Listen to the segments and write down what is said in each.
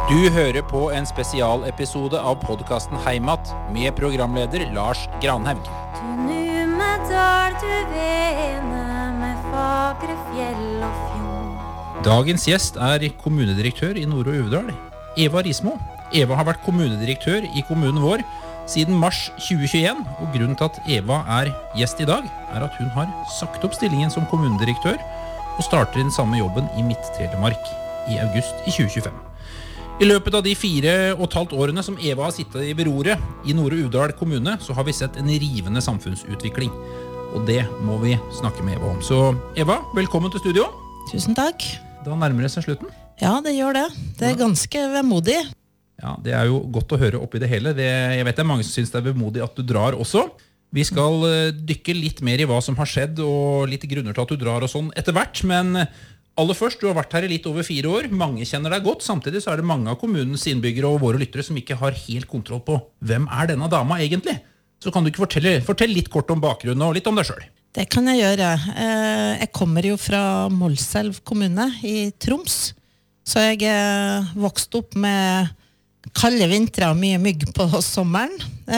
Du hører på en spesialepisode av podcasten Heimat med programleder Lars Granhaug. Du Numedal, du vene med fagre fjell og fjord. Dagens gjest er kommunedirektør i Nord- og Uvdal, Eva Rismo. Eva har vært kommunedirektør i kommunen vår siden mars 2021, og grunnen til at Eva er gjest i dag, er at hun har sagt opp stillingen som kommunedirektør og starter den samme jobben i Midt-Telemark i august i 2025. I løpet av de 4,5 årene som Eva har sittet i beroret i Nord- og Uvdal kommune, så har vi sett en rivende samfunnsutvikling. Og det må vi snakke med Eva om. Så Eva, velkommen til studio. Tusen takk. Da nærmer det seg slutten. Ja, det gjør det. Det er ganske vemodig. Ja, det er jo godt å høre oppi det hele. Jeg vet det er mange som synes det er vemodig at du drar også. Vi skal dykke litt mer i hva som har skjedd, og litt grunner til at du drar og sånn etter hvert, men aller først, du har vært her i litt over 4 år. Mange kjenner deg godt. Samtidig så er det mange av kommunens innbyggere og våre lyttere som ikke har helt kontroll på hvem er denne dama egentlig. Så kan du ikke fortelle litt kort om bakgrunnen og litt om deg selv. Det kan jeg gjøre. Jeg kommer jo fra Målselv kommune i Troms. Så jeg vokste opp med kalde vintre og mye mygg på sommeren.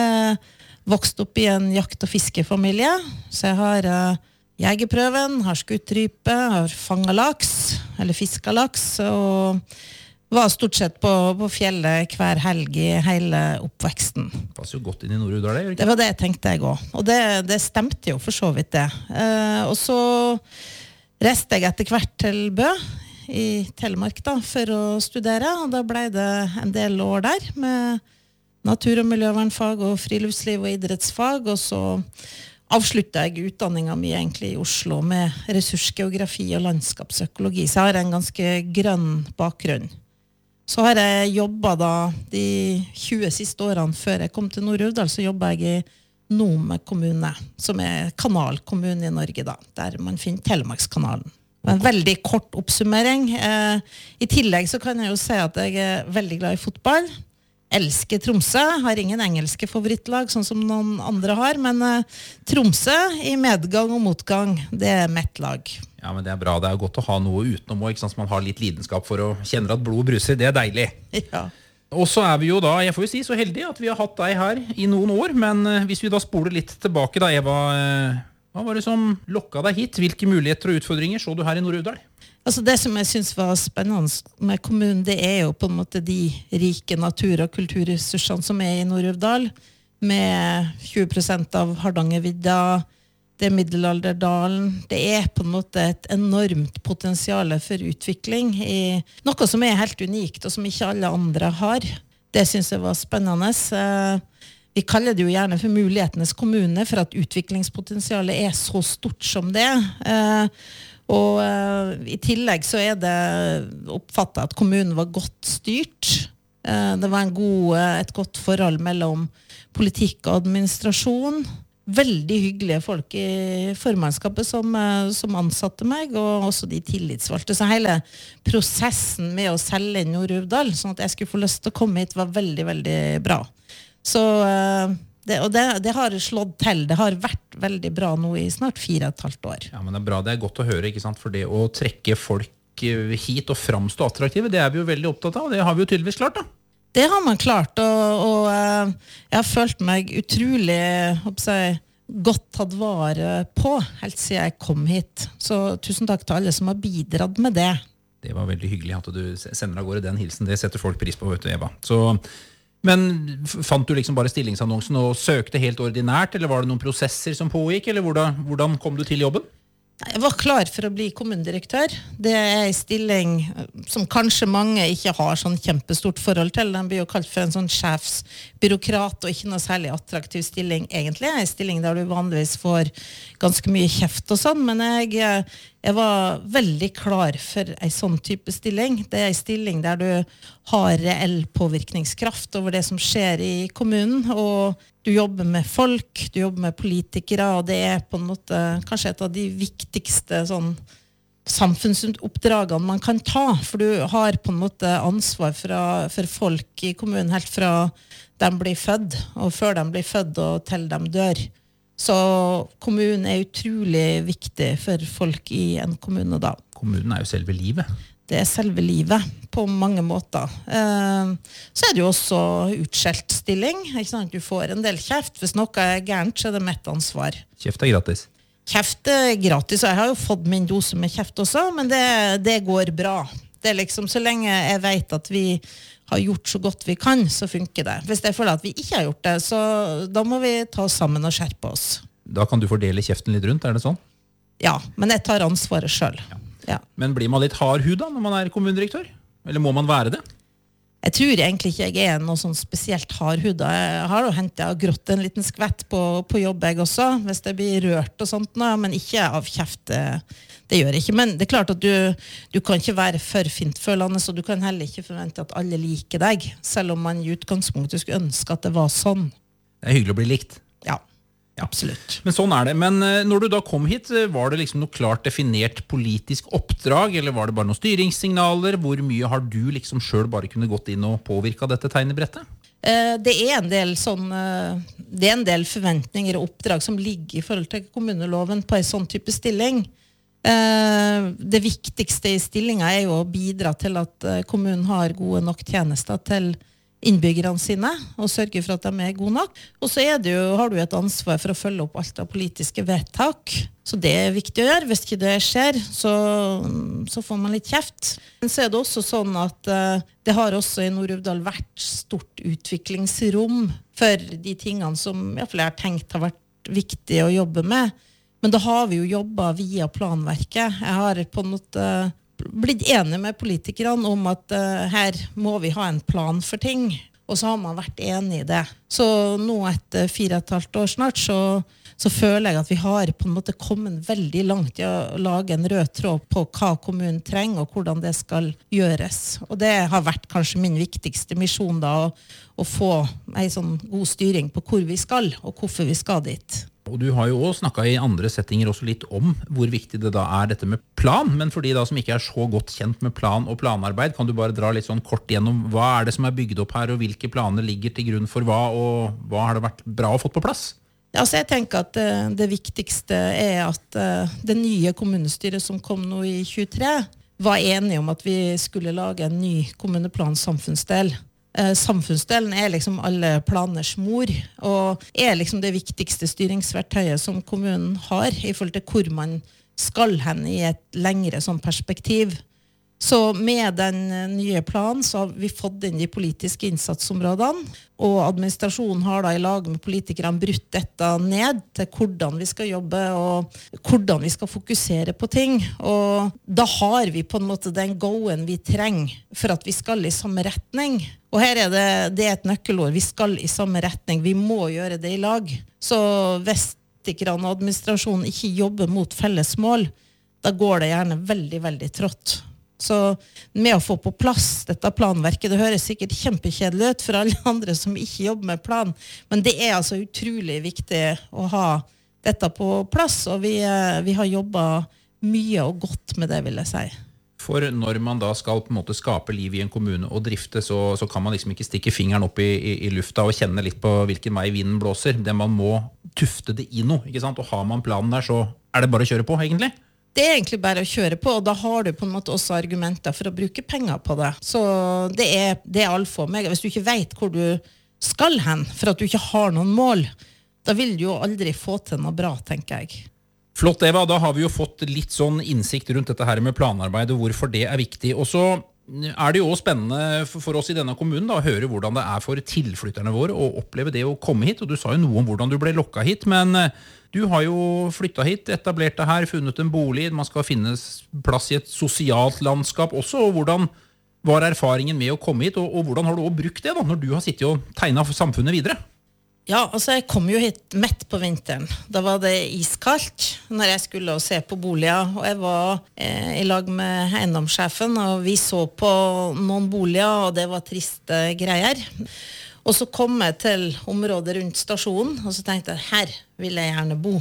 Vokste opp i en jakt- og fiskefamilie. Så jeg har jegerprøven, har skutt rype, har fanget laks, eller fisket laks, og var stort sett på fjellet hver helg i hele oppveksten. Passer jo godt inn i Nord- og Uvdal, gjør det ikke? Det var det jeg tenkte jeg også. Og det stemte jo for så vidt det. Og så reiste jeg etter hvert til Bø i Telemark da, for å studere, og da ble det en del år der med natur- og miljøvernfag og friluftsliv og idrettsfag, og så avsluttet jeg utdanningen min egentlig i Oslo med ressursgeografi og landskapsøkologi, så jeg har en ganske grønn bakgrunn. Så har jeg jobbet da de 20 siste årene før jeg kom til Nord- og Uvdal, så jobbet jeg i Nome kommune, som er kanalkommune i Norge da, der man finner Telemarkskanalen. En veldig kort oppsummering. I tillegg så kan jeg jo si at jeg er veldig glad i fotball. Elsker Tromsø, har ingen engelske favorittlag sånn som noen andre har, men Tromsø i medgang og motgang, det er mitt lag. Ja, men det er bra. Det er godt å ha noe utenom, ikke sant, så man har litt lidenskap for å kjenne at blod bruser. Det er deilig. Ja. Og så er vi jo da, jeg får jo si, så heldige at vi har hatt deg her i noen år, men hvis vi da spoler litt tilbake da, Eva, hva var det som lokket deg hit? Hvilke muligheter og utfordringer så du her i Nord- og Uvdal? Altså det som jeg synes var spennende med kommunen, det er jo på en måte de rike natur- og kulturressursene som er i Nord- og Uvdal, med 20% av Hardangervidda, det er Middelalderdalen. Det er på en måte et enormt potensial for utvikling i noe som er helt unikt, og som ikke alle andre har. Det synes jeg var spennende. Vi kaller det jo gjerne for mulighetenes kommune, for at utviklingspotensialet er så stort som det. Og i tillegg så er det oppfattet at kommunen var godt styrt. Det var et godt forhold mellom politikk og administrasjon. Veldig hyggelige folk i formannskapet som ansatte meg, og også de tillitsvalgte. Så hele prosessen med å selge inn Nord- og Uvdal, sånn at jeg skulle få lyst til å komme hit, var veldig, veldig bra. Så det har slått til. Det har vært veldig bra nå i snart 4,5 år. Ja, men det er bra. Det er godt å høre, ikke sant? For det å trekke folk hit og framstå attraktive, det er vi jo veldig opptatt av, og det har vi jo tydeligvis klart da. Det har man klart, og jeg har følt meg utrolig godt tatt vare på, helt siden jeg kom hit. Så tusen takk til alle som har bidratt med det. Det var veldig hyggelig at du sender av gårde den hilsen. Det setter folk pris på, vet du, Eva. Men fant du liksom bare stillingsannonsen og søkte helt ordinært, eller var det noen prosesser som pågikk, eller hvordan kom du til jobben? Jeg var klar for å bli kommunedirektør. Det er en stilling som kanskje mange ikke har sånn kjempestort forhold til. Den blir jo kalt for en sånn sjefsbyråkrat, og ikke noe særlig attraktiv stilling egentlig. En stilling der du vanligvis får ganske mye kjeft og sånn, men jeg var veldig klar for en sånn type stilling. Det er en stilling der du har reell påvirkningskraft over det som skjer i kommunen, og du jobber med folk, du jobber med politikere, og det er på en måte kanskje et av de viktigste sånn samfunnsoppdragene man kan ta, for du har på en måte ansvar for folk i kommunen helt fra de blir født, og før de blir født og til de dør. Så kommunen er utrolig viktig for folk i en kommune da. Kommunen er jo selve livet. det selve livet på mange måter. Så det jo også utskjelt stilling, ikke sant? Du får en del kjeft. Hvis noe gærent, så det mitt ansvar. Kjeft gratis. Kjeft gratis, og jeg har jo fått min dose med kjeft også, men det går bra. Det liksom, så lenge jeg vet at vi har gjort så godt vi kan, så funker det. Hvis jeg føler at vi ikke har gjort det, så da må vi ta oss sammen og skjerpe oss. Da kan du fordele kjeften litt rundt, det sånn? Ja, men jeg tar ansvaret selv. Ja. Men blir man litt hard hud da, når man kommunedirektør? Eller må man være det? Jeg tror egentlig ikke jeg noe sånn spesielt hardhuda. Jeg har jo hentet og grått en liten skvett på jobb jeg også, hvis det blir rørt og sånt, men ikke av kjeft. Det gjør jeg ikke. Men det klart at du kan ikke være for fintfølende, så du kan heller ikke forvente at alle liker deg, selv om man i utgangspunktet skulle ønske at det var sånn. Det hyggelig å bli likt. Ja. Absolutt. Men sånn det. Men når du da kom hit, var det liksom noe klart definert politisk oppdrag, eller var det bare noen styringssignaler? Hvor mye har du liksom selv bare kunne gått inn og påvirket dette tegnebrettet? Det en del det en del forventninger og oppdrag som ligger i forhold til kommuneloven på en sånn type stilling. Det viktigste i stillingen jo å bidra til at kommunen har gode nok tjenester til innbyggerne sine, og sørge for at de gode nok. Og så har du et ansvar for å følge opp alt av politiske vedtak. Så det viktig å gjøre. Hvis ikke det skjer, så får man litt kjeft. Men så det også sånn at det har også i Nord-Uvdal vært stort utviklingsrom for de tingene som i hvert fall jeg har tenkt har vært viktig å jobbe med. Men da har vi jo jobbet via planverket. Jeg har på en måte blitt enige med politikerne om at her må vi ha en plan for ting, og så har man vært enig i det. Så nå etter 4,5 år snart, så føler jeg at vi har på en måte kommet veldig langt i å lage en rød tråd på hva kommunen trenger, og hvordan det skal gjøres. Og det har vært kanskje min viktigste misjon da, å få en sånn god styring på hvor vi skal, og hvorfor vi skal dit. Og du har jo også snakket i andre settinger også litt om hvor viktig det da dette med plan, men for de da som ikke så godt kjent med plan og planarbeid, kan du bare dra litt sånn kort gjennom hva det som bygd opp her, og hvilke planer ligger til grunn for hva, og hva har det vært bra å få på plass? Ja, så jeg tenker at det viktigste at det nye kommunestyret som kom nå i 23 var enige om at vi skulle lage en ny kommuneplan samfunnsdel. Samfunnsdelen liksom alle planers mor, og liksom det viktigste styringsverktøyet som kommunen har i forhold til hvor man skal hen i et lengre sånn perspektiv. Så med den nye planen så har vi fått inn de politiske innsatsområdene, og administrasjonen har da i lag med politikerne brutt dette ned til hvordan vi skal jobbe og hvordan vi skal fokusere på ting. Og da har vi på en måte den go-en vi trenger for at vi skal i samme retning. Og her det et nøkkelord, vi skal i samme retning, vi må gjøre det i lag. Så hvis politikerne og administrasjonen ikke jobber mot felles mål, da går det gjerne veldig, veldig trått. Så med å få på plass dette planverket, det høres sikkert kjempekjedelig ut for alle andre som ikke jobber med plan, men det altså utrolig viktig å ha dette på plass, og vi har jobbet mye og godt med det, vil jeg si. For når man da skal på en måte skape liv i en kommune og drifte, så kan man liksom ikke stikke fingeren opp i lufta og kjenne litt på hvilken vei vinden blåser. Det man må tufte det i noe, ikke sant? Og har man planen der, så det bare å kjøre på, egentlig. Det egentlig bare å kjøre på, og da har du på en måte også argumenter for å bruke penger på det. Så det alfa og omega. Hvis du ikke vet hvor du skal hen, for at du ikke har noen mål, da vil du jo aldri få til noe bra, tenker jeg. Flott, Eva. Da har vi jo fått litt sånn innsikt rundt dette her med planarbeid, og hvorfor det viktig. Og så det jo også spennende for oss i denne kommunen da, å høre hvordan det for tilflytterne våre å oppleve det å komme hit. Og du sa jo noe om hvordan du ble lokket hit, men du har jo flyttet hit, etablert det her, funnet en bolig, man skal finne plass i et sosialt landskap også, og hvordan var erfaringen med å komme hit, og hvordan har du også brukt det da, når du har sittet og tegnet samfunnet videre? Ja, altså jeg kom jo hit midt på vinteren. Da var det iskaldt når jeg skulle se på boliger, og jeg var i lag med eiendomssjefen, og vi så på noen boliger, og det var triste greier. Og så kom jeg til området rundt stasjonen, og så tenkte jeg, her vil jeg gjerne bo.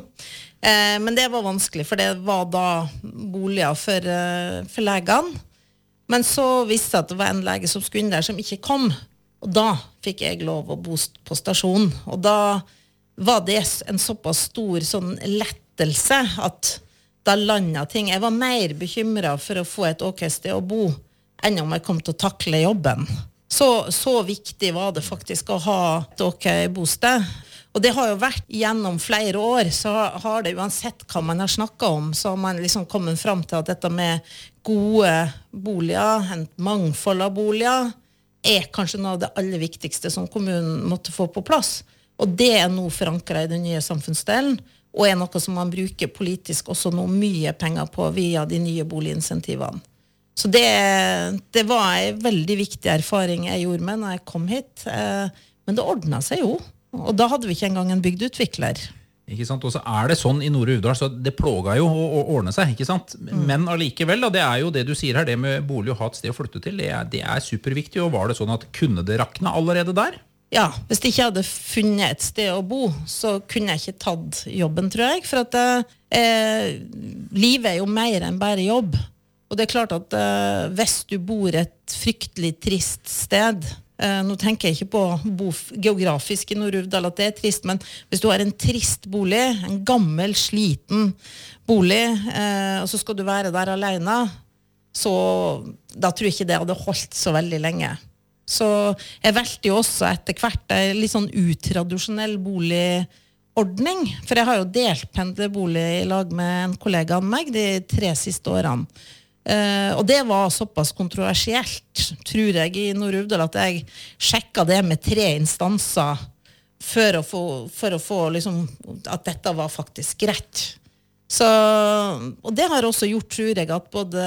Men det var vanskelig, for det var da boliger for legene. Men så visste jeg at det var en lege som skulle inn der som ikke kom, og da fikk jeg lov å bo på stasjonen. Og da var det en såpass stor sånn lettelse at da landet ting. Jeg var mer bekymret for å få et ok sted å bo, enn om jeg kom til å takle jobben. Så viktig var det faktisk å ha et ok bosted. Og det har jo vært gjennom flere år, så har det uansett hva man har snakket om, så har man liksom kommet frem til at dette med gode boliger, en mangfold av boliger, kanskje noe av det aller viktigste som kommunen måtte få på plass. Og det nå forankret i den nye samfunnsdelen, og noe som man bruker politisk også nå mye penger på via de nye boliginsentivene. Så det var en veldig viktig erfaring jeg gjorde med når jeg kom hit. Men det ordnet seg jo. Og da hadde vi ikke engang en bygdeutvikler. Ikke sant? Og så det sånn i Nordre Uvdal, så det plåga jo å ordne seg, ikke sant? Men allikevel, da, det jo det du sier her, det med bolig og ha et sted å flytte til, det superviktig, og var det sånn at kunne det rakne allerede der? Ja, hvis jeg ikke hadde funnet et sted å bo, så kunne jeg ikke tatt jobben, tror jeg, for at livet jo mer enn bare jobb. Og det klart at hvis du bor et fryktelig trist sted, nå tenker jeg ikke på å bo geografisk i Nord-Uvdal at det trist, men hvis du har en trist bolig, en gammel, sliten bolig, og så skal du være der alene, så da tror jeg ikke det hadde holdt så veldig lenge. Så jeg valgte jo også etter hvert en litt sånn utradisjonell boligordning, for jeg har jo delt pendlerbolig i lag med en kollega av meg de 3 siste årene. Og det var såpass kontroversielt, tror jeg, i Nord-Uvdal at jeg sjekket det med 3 instanser for å få liksom, at dette var faktisk greit. Så, og det har også gjort, tror jeg, at både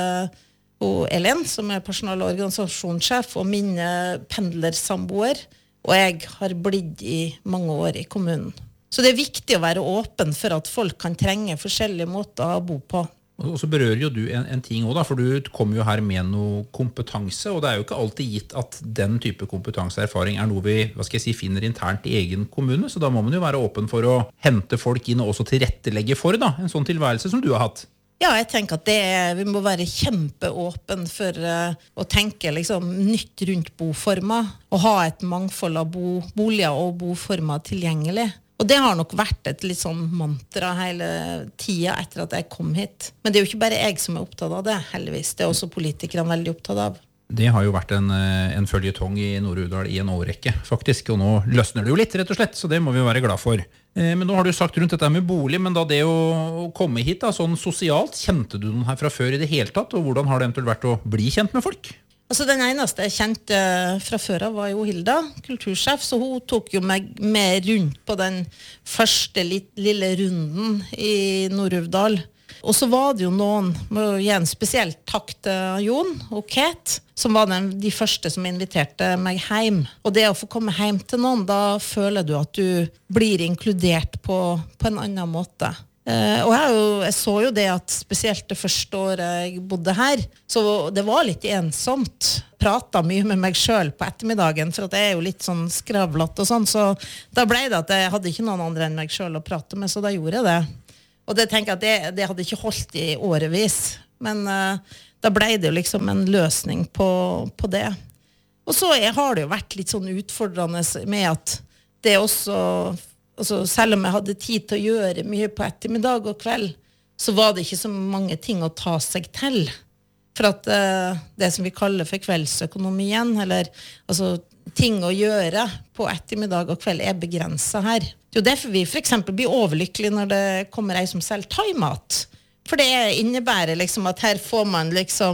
Ellen, som personal- og organisasjonssjef, og min pendlersamboer, og jeg har blitt i mange år i kommunen. Så det viktig å være åpen for at folk kan trenge forskjellige måter å bo på. Og så berører jo du en ting også da, for du kommer jo her med noe kompetanse, og det jo ikke alltid gitt at den type kompetanseerfaring noe vi, finner internt i egen kommune, så da må man jo være åpen for å hente folk inn og også tilrettelegge for da, en sånn tilværelse som du har hatt. Ja, jeg tenker at vi må være kjempeåpen for å tenke liksom, nytt rundt boformer, og ha et mangfold av boliger og boformer tilgjengelig. Og det har nok vært et litt sånn mantra hele tiden etter at jeg kom hit. Men det jo ikke bare jeg som opptatt av det, heldigvis. Det også politikerne veldig opptatt av. Det har jo vært en føljetong i Nord-Uvdal i en årrekke, faktisk. Og nå løsner det jo litt, rett og slett, så det må vi være glad for. Men nå har du sagt rundt dette med bolig, men da det å komme hit, da, sånn sosialt, kjente du noen her fra før i det hele tatt? Og hvordan har det eventuelt vært å bli kjent med folk? Altså den eneste jeg kjente fra før av var jo Hilda, kultursjef, så hun tok jo meg med rundt på den første lille runden i Nord-Uvdal. Og så var det jo noen, må gi en spesielt takk til Jon og Kate, som var de første som inviterte meg hjem. Og det å få komme hjem til noen, da føler du at du blir inkludert på en annen måte. Og jeg så jo det at spesielt det første året jeg bodde her, så det var litt ensomt. Pratet mye med meg selv på ettermiddagen, for at jeg jo litt sånn skravlatt og sånn, så da ble det at jeg hadde ikke noen andre enn meg selv å prate med, så da gjorde jeg det. Og det tenker jeg at det hadde ikke holdt i årevis, men da ble det jo liksom en løsning på det. Og så har det jo vært litt sånn utfordrende med at det også... Altså, selv om jeg hadde tid til å gjøre mye på ettermiddag og kveld, så var det ikke så mange ting å ta seg til. For at det som vi kaller for kveldsøkonomien, eller altså, ting å gjøre på ettermiddag og kveld begrenset her. Det jo derfor vi for eksempel blir overlykkelige når det kommer ei som selv thaimat. For det innebærer liksom at her får man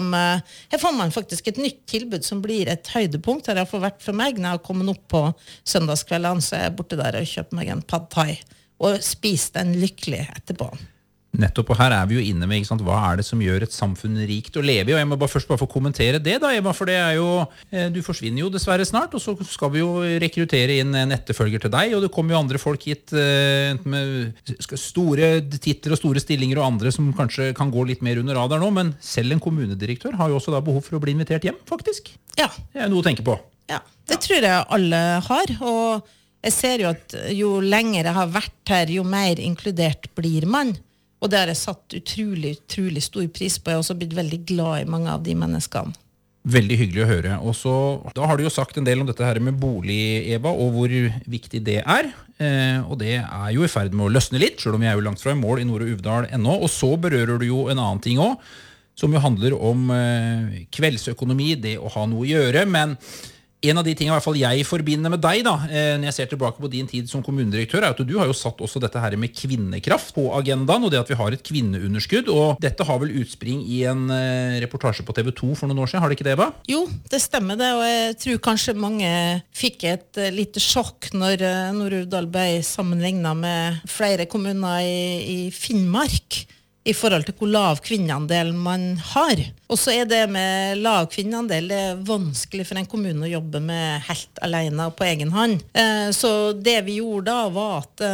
faktisk et nytt tilbud som blir et høydepunkt. Her har jeg vært for meg når jeg har kommet opp på søndagskveldene, så jeg borte der og kjøpt meg en pad thai og spist den lykkelig etterpå. Nettopp, og her vi jo inne med, ikke sant, hva det som gjør et samfunn rikt å leve i, og jeg må først få kommentere det da, Eva, for det jo, du forsvinner jo dessverre snart, og så skal vi jo rekruttere inn en etterfølger til deg, og det kommer jo andre folk hit med store titler og store stillinger og andre som kanskje kan gå litt mer under radar nå, men selv en kommunedirektør har jo også da behov for å bli invitert hjem, faktisk. Ja. Det noe å tenke på. Ja, det tror jeg alle har, og jeg ser jo at jo lenger jeg har vært her, jo mer inkludert blir man. Og det har jeg satt utrolig stor pris på. Jeg har også blitt veldig glad i mange av de menneskene. Veldig hyggelig å høre. Og så, da har du jo sagt en del om dette her med bolig, Eva, og hvor viktig det er. Og det er jo i ferd med å løsne litt, selv om jeg er jo langt fra i mål i Nord- og Uvdal ennå. Og så berører du jo en annen ting også, som jo handler om kveldsøkonomi, det å ha noe å gjøre, men en av de tingene i hvert fall jeg forbinder med deg da, når jeg ser tilbake på din tid som kommunedirektør, er at du har jo satt også dette her med kvinnekraft på agendaen, og det at vi har et kvinneunderskudd, og dette har vel utspring i en reportasje på TV 2 for noen år siden, har det ikke det, Eva? Jo, det stemmer det, og jeg tror kanskje mange fikk et lite sjokk når Nord-Uvdal ble sammenlignet med flere kommuner i Finnmark, i forhold til hvor lav kvinneandel man har. Og så er det med lav kvinneandel, det er vanskelig for en kommune å jobbe med helt alene og på egen hånd. Så det vi gjorde da var at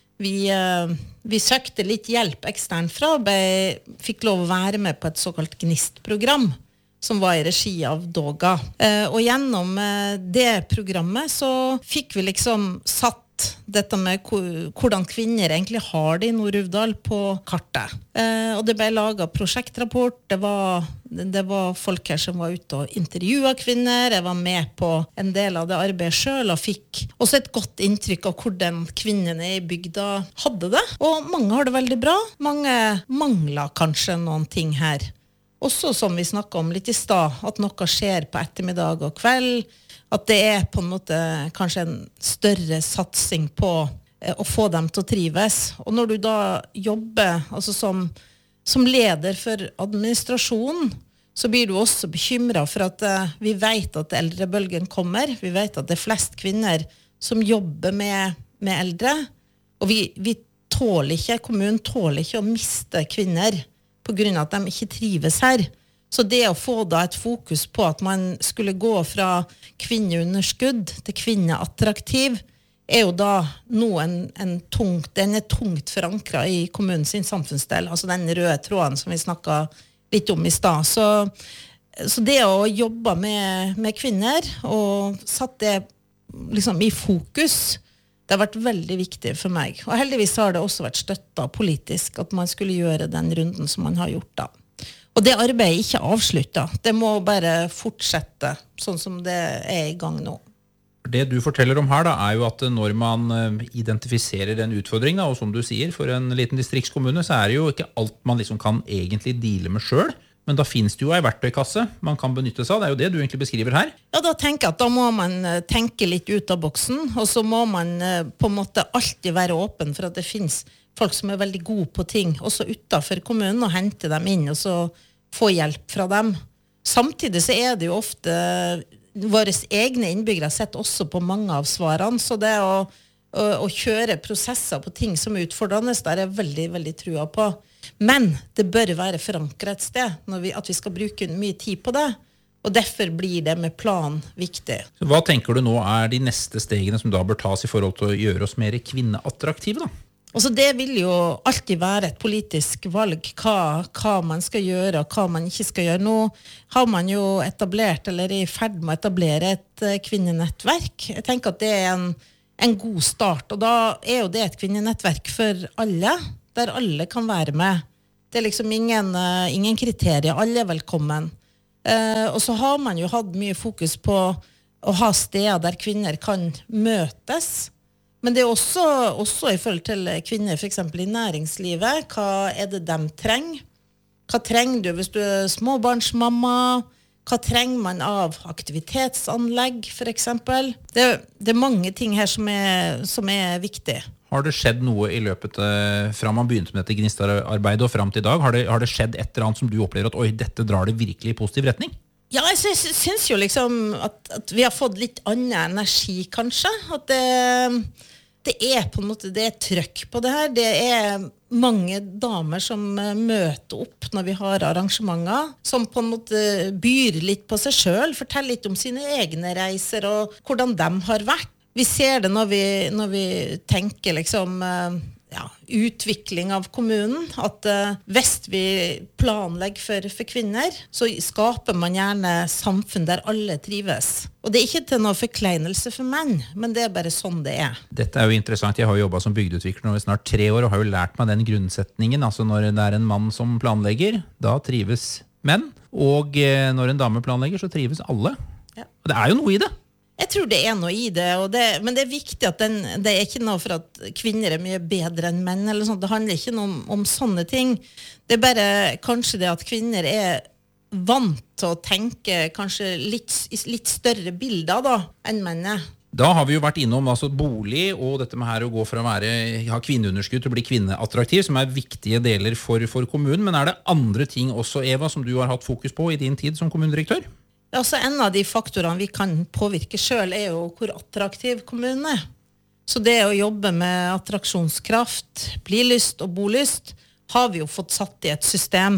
vi søkte litt hjelp eksternt fra, og fikk lov å være med på et såkalt GNIST-program, som var i regi av Doga. Og gjennom det programmet så fikk vi liksom satt dette med hvordan kvinner egentlig har det i Nord-Uvdal på kartet. Og det ble laget prosjektrapport, det var folk her som var ute og intervjuet kvinner, jeg var med på en del av det arbeidet selv, og fikk også et godt inntrykk av hvordan kvinnene i bygda hadde det. Og mange har det veldig bra, mange mangler kanskje noen ting her. Også som vi snakket om litt i stad, at noe skjer på ettermiddag og kveld, at det er på en måte kanskje en større satsing på å få dem til å trives. Og når du da jobber altså som leder for administrasjonen, så blir du også bekymret for at vi vet at eldrebølgen kommer. Vi vet at det er flest kvinner som jobber med eldre. Og vi tåler ikke, kommunen tåler ikke å miste kvinner på grunn av at de ikke trives her. Så det å få da et fokus på at man skulle gå fra kvinneunderskudd til kvinneattraktiv, er jo da den er tungt forankret i kommunens samfunnsdel, altså den røde tråden som vi snakket litt om i stad. Så det å jobbe med kvinner, og satt det liksom i fokus, det har vært veldig viktig for meg. Og heldigvis har det også vært støttet politisk at man skulle gjøre den runden som man har gjort da. Og det arbeidet er ikke avsluttet. Det må bare fortsette, sånn som det er i gang nå. Det du forteller om her da, er jo at når man identifiserer en utfordring, da, og som du sier, for en liten distriktskommune, så er det jo ikke alt man liksom kan egentlig deale med selv. Men da finnes det jo en verktøykasse man kan benytte seg av. Det er jo det du egentlig beskriver her. Ja, da tenker jeg at da må man tenke litt ut av boksen, og så må man på en måte alltid være åpen for at det finnes folk som er veldig gode på ting, også utenfor kommunen, og hente dem inn, og så få hjelp fra dem. Samtidig så er det jo ofte våre egne innbyggere sett også på mange av svarene, så det å kjøre prosesser på ting som er utfordrende, der er veldig, veldig trua på. Men det bør være forankret et sted, at vi skal bruke mye tid på det, og derfor blir det med plan viktig. Så hva tenker du nå er de neste stegene som da bør tas i forhold til å gjøre oss mer kvinneattraktive da? Altså det vil jo alltid være et politisk valg, hva man skal gjøre og hva man ikke skal gjøre. Nå har man jo etablert, eller er i ferd med å etablere et kvinnenettverk. Jeg tenker at det er en god start, og da er jo det et kvinnenettverk for alle, der alle kan være med. Det er liksom ingen kriterier, alle er velkommen. Og så har man jo hatt mye fokus på å ha steder der kvinner kan møtes, men det er også i forhold til kvinner, for eksempel i næringslivet. Hva er det de trenger? Hva trenger du hvis du er småbarnsmamma? Hva trenger man av aktivitetsanlegg, for eksempel? Det er mange ting her som er viktig. Har det skjedd noe i løpet fra man begynte med dette GNIST-arbeidet og frem til i dag? Har det skjedd et eller annet som du opplever at dette drar det virkelig i positiv retning? Ja, jeg synes jo liksom at vi har fått litt annen energi, kanskje. At det er på en måte, det er trøkk på det her. Det er mange damer som møter opp når vi har arrangementer, som på en måte byr litt på seg selv, forteller litt om sine egne reiser og hvordan de har vært. Vi ser det når vi tenker liksom utvikling av kommunen, at hvis vi planlegger for kvinner, så skaper man gjerne samfunn der alle trives. Og det er ikke til noe forkleinelse for menn, men det er bare sånn det er. Dette er jo interessant. Jeg har jo jobbet som bygdeutvikler nå i snart 3 år, og har jo lært meg den grunnsetningen. Altså når det er en mann som planlegger, da trives menn. Og når en dame planlegger, så trives alle. Ja. Og det jo noe i det. Jeg tror det noe i det, men det viktig at det ikke noe for at kvinner mye bedre enn menn, eller sånt. Det handler ikke noe om sånne ting. Det bare kanskje det at kvinner vant til å tenke kanskje litt større bilder da, enn menn. Da har vi jo vært innom altså bolig og dette med her å gå fra å ha kvinneunderskudd til å bli kvinneattraktiv, som viktige deler for kommunen. Men det andre ting også, Eva, som du har hatt fokus på i din tid som kommunedirektør? Altså, en av de faktorene vi kan påvirke selv jo hvor attraktiv kommunen Så det å jobbe med attraksjonskraft, blilyst og bolyst, har vi jo fått satt i et system.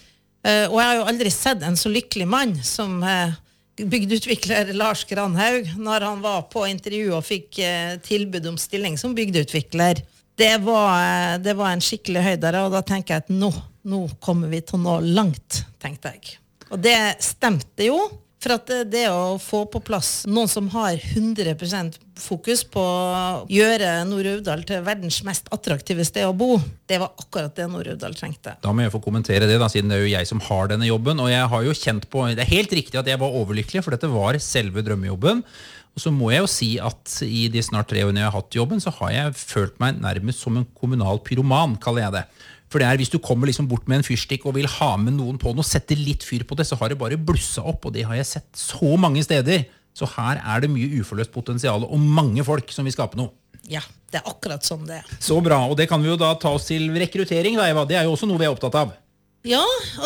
Og jeg har jo aldri sett en så lykkelig mann som bygdeutvikler Lars Granhaug, når han var på intervju og fikk tilbud om stilling som bygdeutvikler. Det var en skikkelig høydere, og da tenker jeg at nå kommer vi til å nå langt, tenkte jeg. Og det stemte jo, for at det å få på plass noen som har 100% fokus på å gjøre Nord-Uvdal til verdens mest attraktive sted å bo, det var akkurat det Nord-Uvdal trengte. Da må jeg få kommentere det, da, siden det jo jeg som har denne jobben, og jeg har jo kjent på, det helt riktig at jeg var overlykkelig, for dette var selve drømmejobben. Og så må jeg jo si at i de snart 3 årene jeg har hatt jobben, så har jeg følt meg nærmest som en kommunal pyroman, kaller jeg det. For det hvis du kommer liksom bort med en fyrstikk og vil ha med noen på noe, sette litt fyr på det, så har det bare blusset opp, og det har jeg sett så mange steder. Så her det mye uforløst potensial, og mange folk som vil skape noe. Ja, det akkurat sånn det. Så bra, og det kan vi jo da ta oss til rekruttering, da, Eva. Det jo også noe vi opptatt av. Ja,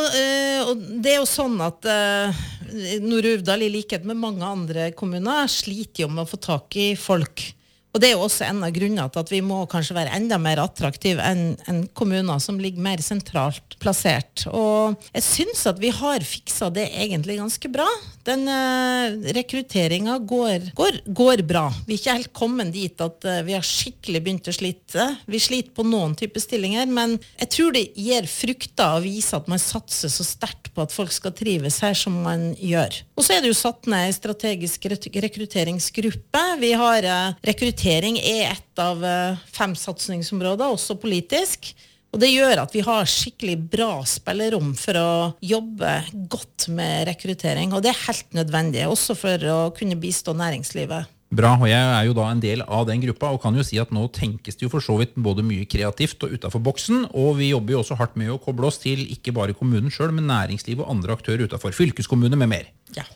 og det jo sånn at Nord-Uvdal, i likhet med mange andre kommuner, sliter jo med å få tak i folk. Og det jo også en av grunnene til at vi må kanskje være enda mer attraktive enn kommuner som ligger mer sentralt plassert. Og jeg synes at vi har fikset det egentlig ganske bra. Den rekrutteringen går bra. Vi ikke helt kommet dit at vi har skikkelig begynt å slite. Vi sliter på noen typer stillinger, men jeg tror det gir frukter å vise at man satser så sterkt på at folk skal trives her som man gjør. Og så det jo satt ned en strategisk rekrutteringsgruppe. Vi har rekruttering et av 5 satsingsområder, også politisk. Og det gjør at vi har skikkelig bra spillerom for å jobbe godt med rekruttering. Og det helt nødvendig, også for å kunne bistå næringslivet. Bra, og jeg jo da en del av den gruppa, og kan jo si at nå tenkes det jo for så vidt både mye kreativt og utenfor boksen, og vi jobber jo også hardt med å koble oss til ikke bare kommunen selv, men næringsliv og andre aktører utenfor fylkeskommune med mer. Ja.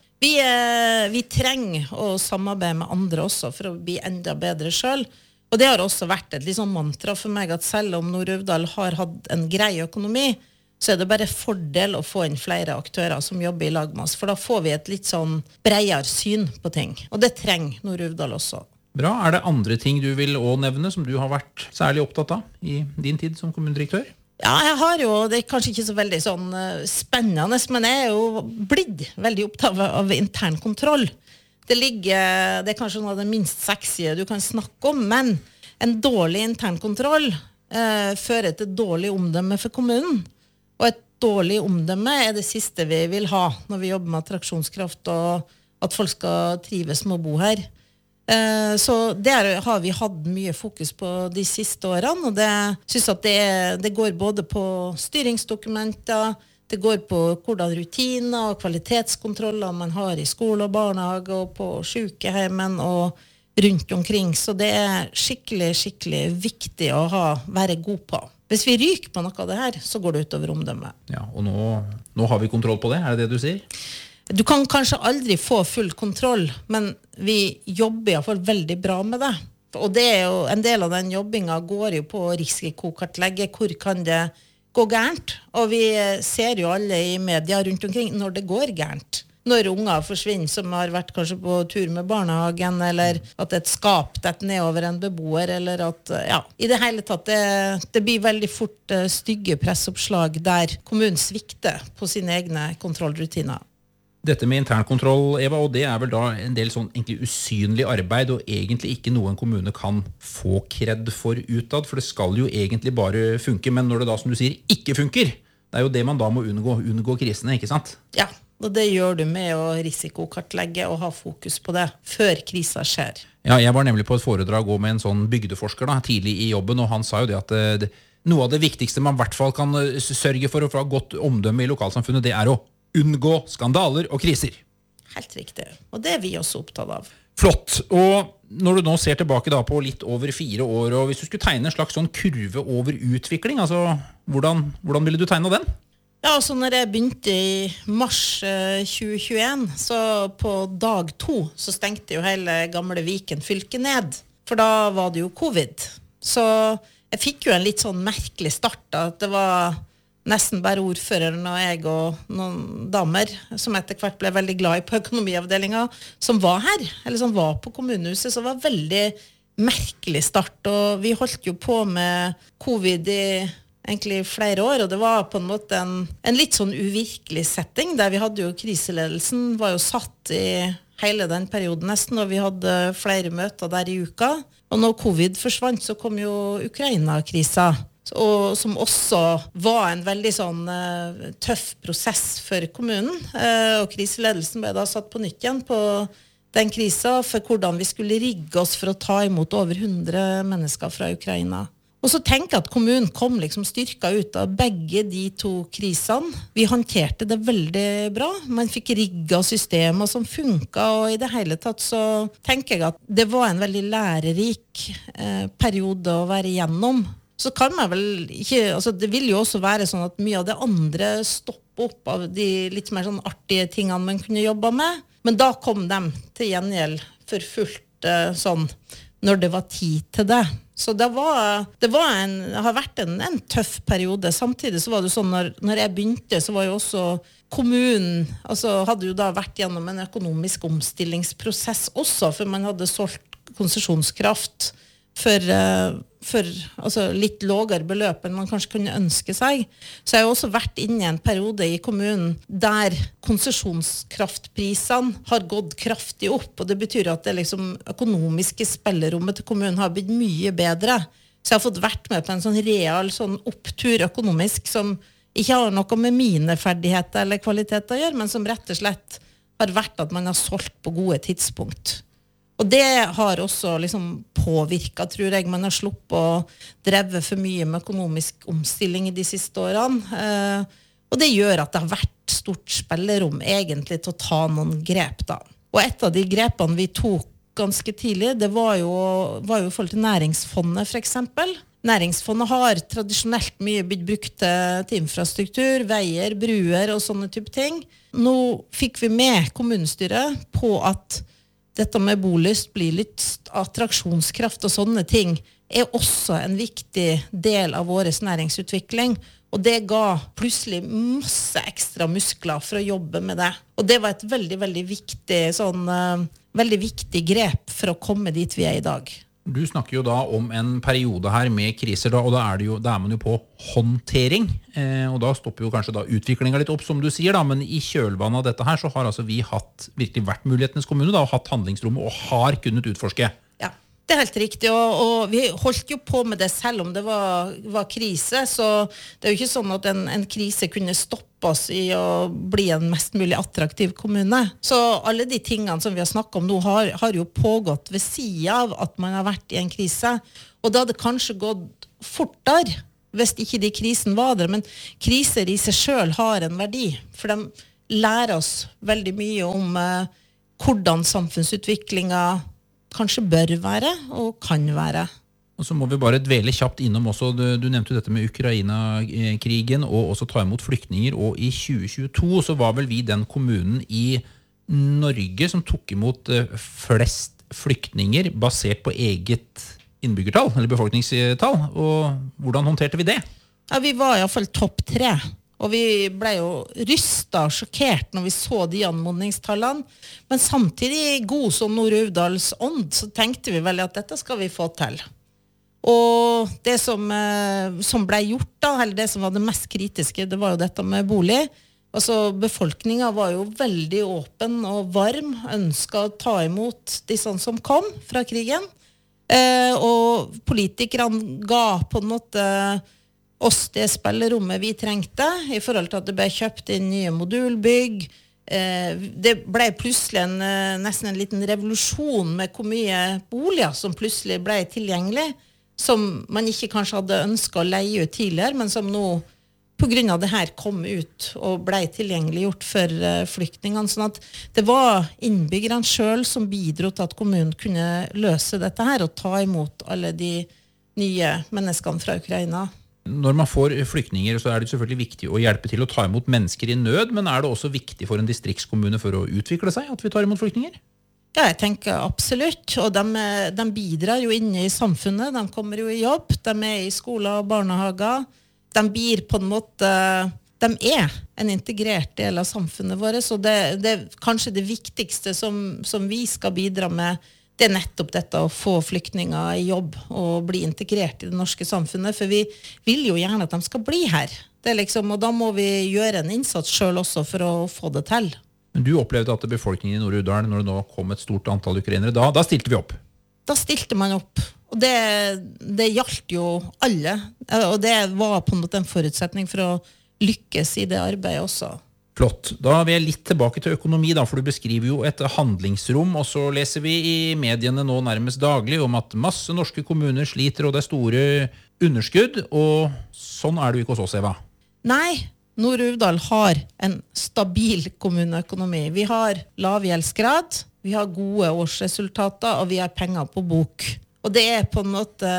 Vi trenger å samarbeide med andre også for å bli enda bedre selv. Og det har også vært et litt sånn mantra for meg at selv om Nord-Uvdal har hatt en grei økonomi, så det bare fordel å få inn flere aktører som jobber i lag med oss, for da får vi et litt sånn bredere syn på ting. Og det trenger Nord-Uvdal også. Bra. Det andre ting du vil også nevne som du har vært særlig opptatt av i din tid som kommunedirektør? Ja, jeg har jo, det kanskje ikke så veldig sånn spennende, men jeg jo blitt veldig opptatt av intern kontroll. Det kanskje noe av det minst sexy du kan snakke om, men en dårlig intern kontroll fører til dårlig omdømme for kommunen. Og et dårlig omdømme det siste vi vil ha når vi jobber med attraksjonskraft og at folk skal trives med å bo her. Så der har vi hatt mye fokus på de siste årene, og det synes at det går både på styringsdokumenter, det går på hvordan rutiner og kvalitetskontroller man har i skole og barnehage og på sykehjemmen og rundt omkring. Så det skikkelig, skikkelig viktig å være god på. Hvis vi ryker på noe av det her, så går det utover omdømmet. Ja, og nå har vi kontroll på det, det du sier? Du kan kanskje aldri få full kontroll, men vi jobber i hvert fall veldig bra med det. Og det jo, en del av den jobbingen går jo på å risikokartlegge hvor kan det gå gærent. Og vi ser jo alle i media rundt omkring når det går gærent. Når unger forsvinner som har vært kanskje på tur med barnehagen, eller at et skap detter ned over en beboer, eller at, ja, i det hele tatt, det blir veldig fort stygge pressoppslag der kommunen svikter på sine egne kontrollrutiner. Dette med internkontroll, Eva, og det vel da en del sånn egentlig usynlig arbeid, og egentlig ikke noe en kommune kan få kred for utad, for det skal jo egentlig bare funke, men når det da, som du sier, ikke funker, det jo det man da må unngå krisene, ikke sant? Ja, og det gjør du med å risikokartlegge og ha fokus på det før krisa skjer. Ja, jeg var nemlig på et foredrag med en sånn bygdeforsker da, tidlig i jobben, og han sa jo det at noe av det viktigste man I hvert fall kan sørge for å få godt omdømme I lokalsamfunnet, det å unngå skandaler og kriser. Helt riktig. Og det vi også opptatt av. Flott. Og når du nå ser tilbake da på litt over 4 år, og hvis du skulle tegne en slags sånn kurve over utvikling, altså hvordan ville du tegne den? Ja, altså når jeg begynte i mars 2021, så på dag 2 så stengte jo hele gamle Viken fylke ned. For da var det jo covid. Så jeg fikk jo en litt sånn merkelig start da. Det var nesten bare ordføreren og jeg og noen damer som etter hvert ble veldig glad i på økonomiavdelingen, som var her, eller som var på kommunehuset, så det var veldig merkelig start. Og vi holdt jo på med covid i egentlig flere år, og det var på en måte en litt sånn uvirkelig setting, der vi hadde jo kriseledelsen, var jo satt i hele den perioden nesten, og vi hadde flere møter der i uka. Og når covid forsvant, så kom jo Ukraina-krisa, og som også var en veldig sånn tøff prosess for kommunen, og kriseledelsen ble da satt på nytt igjen på den krisa for hvordan vi skulle rigge oss for å ta imot over 100 mennesker fra Ukraina. Og så tenker jeg at kommunen kom liksom styrka ut av begge de 2 krisene. Vi håndterte det veldig bra. Man fikk rigga systemer som funket, og i det hele tatt så tenker jeg at det var en veldig lærerik periode å være igjennom. Så kan man vel ikke, altså det vil jo også være sånn at mye av det andre stopper opp av de litt mer sånn artige tingene man kunne jobba med. Men da kom de til gjengjeld for fullt sånn, når det var tid til det. Så det har vært en tøff periode. Samtidig så var det sånn, når jeg begynte, så var jo også kommunen, altså hadde jo da vært gjennom en økonomisk omstillingsprosess også, for man hadde solgt konsesjonskraft for altså litt lavere beløp enn man kanskje kunne ønske seg. Så jeg har også vært inne i en periode i kommunen der konsesjonskraftprisene har gått kraftig opp, og det betyr at det liksom økonomiske spillerommet til kommunen har blitt mye bedre. Så jeg har fått vært med på en sånn real sånn opptur økonomisk som ikke har noe med mine ferdigheter eller kvaliteter å gjøre, men som rett og slett har vært at man har solgt på gode tidspunkt. Og det har også liksom påvirket, tror jeg. Man har sluppet å dreve for mye med økonomisk omstilling i de siste årene. Og det gjør at det har vært stort spillerom egentlig til å ta noen grep da. Og et av de grepene vi tok ganske tidlig, det var jo i forhold til næringsfondet for eksempel. Næringsfondet har tradisjonelt mye blitt brukt til infrastruktur, veier, bruer og sånne type ting. Nå fikk vi med kommunestyret på at dette med bolyst, blir-lyst, attraksjonskraft og sånne ting er også en viktig del av vår næringsutvikling. Og det ga plutselig masse ekstra muskler for å jobbe med det. Og det var et veldig, veldig viktig grep for å komme dit vi er i dag. Du snakker jo da om en periode her med kriser, da, og da er man jo på håndtering, og da stopper jo kanskje da utviklingen litt opp, som du sier, da, men i kjølvannet av dette her så har altså vi virkelig vært mulighetenes kommune da, og hatt handlingsrommet og har kunnet utforske. Ja, det er helt riktig, og vi holdt jo på med det selv om det var krise, så det er jo ikke sånn at en krise kunne stoppe oss i å bli en mest mulig attraktiv kommune. Så alle de tingene som vi har snakket om nå har jo pågått ved siden av at man har vært i en krise, og da hadde det kanskje gått fortere hvis ikke de krisen var der, men kriser i seg selv har en verdi, for de lærer oss veldig mye om hvordan samfunnsutviklingen kanskje bør være og kan være. Og så må vi bare dvele kjapt innom også, du nevnte jo dette med Ukraina-krigen og også ta imot flyktninger, og i 2022 så var vel vi den kommunen i Norge som tok imot flest flyktninger basert på eget innbyggertall, eller befolkningstall, og hvordan håndterte vi det? Ja, vi var i hvert fall topp 3, og vi ble jo rystet og sjokkert når vi så de anmodningstallene, men samtidig god som Nord-Uvdals ånd, så tenkte vi vel at dette skal vi få til. Og det som ble gjort da, eller det som var det mest kritiske, det var jo dette med bolig. Altså befolkningen var jo veldig åpen og varm, ønsket å ta imot disse som kom fra krigen. Og politikerne ga på en måte oss det spillerommet vi trengte i forhold til at det ble kjøpt inn nye modulbygg. Det ble plutselig nesten en liten revolusjon med hvor mye boliger som plutselig ble tilgjengelig, som man ikke kanskje hadde ønsket å leie ut tidligere, men som nå på grunn av det her kom ut og ble tilgjengeliggjort for flyktningene. Sånn at det var innbyggerne selv som bidro til at kommunen kunne løse dette her og ta imot alle de nye menneskene fra Ukraina. Når man får flyktninger, så er det selvfølgelig viktig å hjelpe til å ta imot mennesker i nød, men er det også viktig for en distriktskommune for å utvikle seg at vi tar imot flyktninger? Ja, jeg tenker absolutt, og de bidrar jo inne i samfunnet, de kommer jo i jobb, de er i skoler og barnehager, de blir på en måte, de er en integrert del av samfunnet vårt, så det er kanskje det viktigste som vi skal bidra med, det er nettopp dette å få flyktninger i jobb og bli integrert i det norske samfunnet, for vi vil jo gjerne at de skal bli her. Det er liksom, og da må vi gjøre en innsats selv også for å få det til. Du opplevde at befolkningen i Nord-Uvdal, når det nå kom et stort antall ukrainere, da stilte vi opp? Da stilte man opp, og det gjaldt jo alle, og det var på en måte en forutsetning for å lykkes i det arbeidet også. Flott. Da vil jeg litt tilbake til økonomi, da, for du beskriver jo et handlingsrom, og så leser vi i mediene nå nærmest daglig om at masse norske kommuner sliter, og det er store underskudd, og sånn er det jo ikke hos oss, Eva. Nei, Nord-Uvdal har en stabil kommuneøkonomi. Vi har lav gjeldsgrad, vi har gode årsresultater, og vi har penger på bok. Og det er på en måte,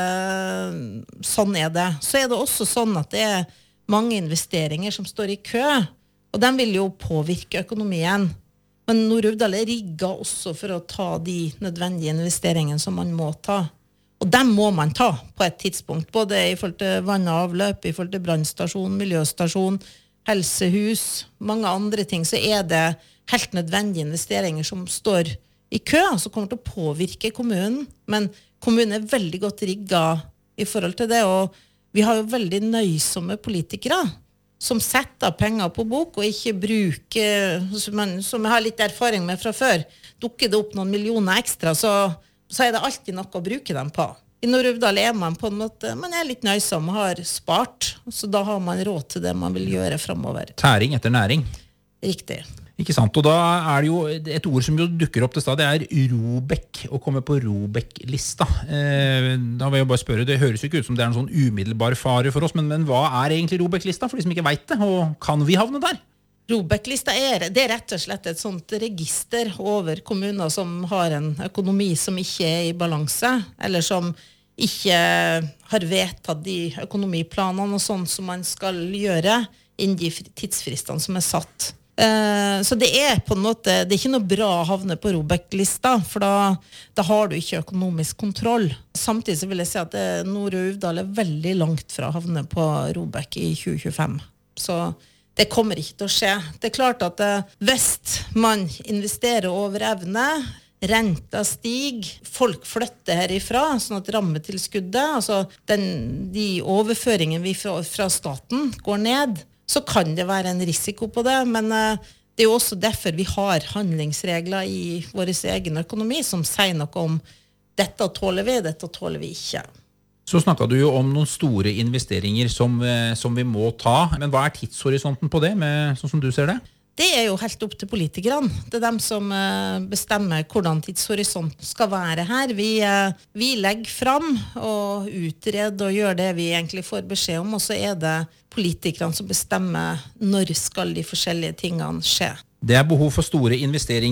sånn er det. Så er det også sånn at det er mange investeringer som står i kø, og de vil jo påvirke økonomien. Men Nord-Uvdal er rigget også for å ta de nødvendige investeringene som man må ta. Og dem må man ta på et tidspunkt, både i forhold til vann og avløp, i forhold til brannstasjon, miljøstasjon, helsehus, mange andre ting, så er det helt nødvendige investeringer som står i kø, som kommer til å påvirke kommunen. Men kommunen er veldig godt rigget i forhold til det, og vi har jo veldig nøysomme politikere som setter penger på bok og ikke bruker, som jeg har litt erfaring med fra før, dukker det opp noen millioner ekstra, så er det alltid noe å bruke dem på. I Nord-Uvdal er man på en måte, man er litt nøysom og har spart, så da har man råd til det man vil gjøre fremover. Tæring etter næring. Riktig. Ikke sant, og da er det jo et ord som jo dukker opp til stad, det er ROBEK, å komme på ROBEK-lista. Da vil jeg bare spørre, det høres jo ikke ut som det er en sånn umiddelbar fare for oss, men hva er egentlig ROBEK-lista for de som ikke vet det, og kan vi havne der? ROBEK-lista det er rett og slett et sånt register over kommuner som har en økonomi som ikke er i balanse, eller som ikke har vedtatt de økonomiplanene og sånn som man skal gjøre innen de tidsfristene som er satt. Så det er på en måte, det er ikke noe bra å havne på ROBEK-lista, for da har du ikke økonomisk kontroll. Samtidig så vil jeg si at Nord-Uvdal er veldig langt fra å havne på ROBEK i 2025. Så det kommer ikke til å skje. Det er klart at hvis man investerer over evne, renta stiger, folk flytter herifra, sånn at rammetilskuddet, altså de overføringen vi får fra staten går ned, så kan det være en risiko på det, men det er jo også derfor vi har handlingsregler i vår egen økonomi som sier noe om dette tåler vi ikke. Så snakket du jo om noen store investeringer som vi må ta, men hva er tidshorisonten på det, sånn som du ser det? Det er jo helt opp til politikerne. Det er dem som bestemmer hvordan tidshorisonten skal være her. Vi legger fram og utreder og gjør det vi egentlig får beskjed om, og så er det politikerne som bestemmer når skal de forskjellige tingene skje. Det er behov for store investeringer